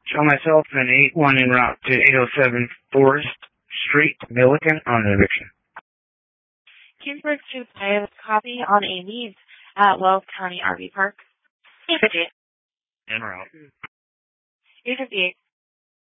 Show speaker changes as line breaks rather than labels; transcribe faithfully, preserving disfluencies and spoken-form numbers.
Show myself an eight one en route to eight oh seven Forest Street, Milliken, on an eviction.
Kingsburg to buy a copy on a lead at Wells County R V Park. eight fifty-eight.
En route.
eight fifty-eight.